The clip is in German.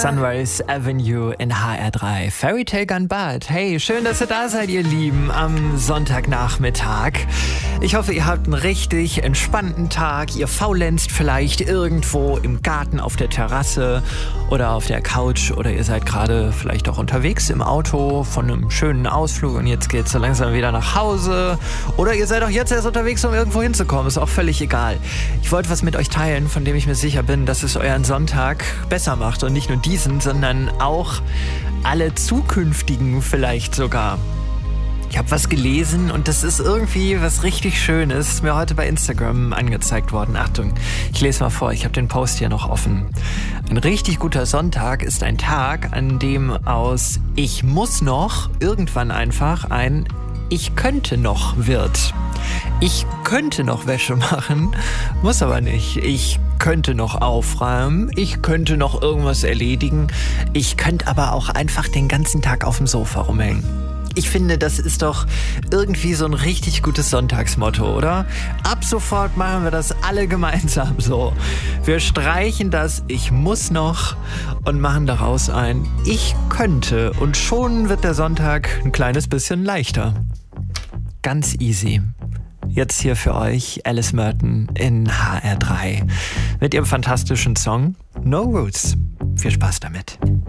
Sunrise Avenue in HR3. Fairy Tale Gone Bad. Hey, schön, dass ihr da seid, ihr Lieben, am Sonntagnachmittag. Ich hoffe, ihr habt einen richtig entspannten Tag. Ihr faulenzt vielleicht irgendwo im Garten, auf der Terrasse oder auf der Couch. Oder ihr seid gerade vielleicht auch unterwegs im Auto von einem schönen Ausflug und jetzt geht's so langsam wieder nach Hause. Oder ihr seid auch jetzt erst unterwegs, um irgendwo hinzukommen. Ist auch völlig egal. Ich wollte was mit euch teilen, von dem ich mir sicher bin, dass es euren Sonntag besser macht. Und nicht nur diesen, sondern auch alle zukünftigen vielleicht sogar. Ich habe was gelesen und das ist irgendwie was richtig Schönes. Ist mir heute bei Instagram angezeigt worden. Achtung, ich lese mal vor, ich habe den Post hier noch offen. Ein richtig guter Sonntag ist ein Tag, an dem aus ich muss noch irgendwann einfach ein ich könnte noch wird. Ich könnte noch Wäsche machen, muss aber nicht. Ich könnte noch aufräumen, ich könnte noch irgendwas erledigen. Ich könnte aber auch einfach den ganzen Tag auf dem Sofa rumhängen. Ich finde, das ist doch irgendwie so ein richtig gutes Sonntagsmotto, oder? Ab sofort machen wir das alle gemeinsam so. Wir streichen das Ich muss noch und machen daraus ein Ich könnte. Und schon wird der Sonntag ein kleines bisschen leichter. Ganz easy. Jetzt hier für euch Alice Merton in HR3 mit ihrem fantastischen Song No Roots. Viel Spaß damit.